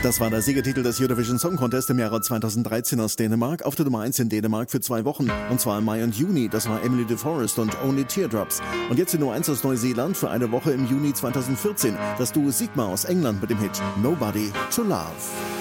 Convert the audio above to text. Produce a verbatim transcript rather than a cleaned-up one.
Das war der Siegertitel des Eurovision Song Contest im Jahre zweitausenddreizehn aus Dänemark. Auf der Nummer eins in Dänemark für zwei Wochen. Und zwar im Mai und Juni. Das war Emily de Forest und Only Teardrops. Und jetzt die Nummer eins aus Neuseeland für eine Woche im Juni zweitausendvierzehn. Das Duo Sigma aus England mit dem Hit Nobody to Love.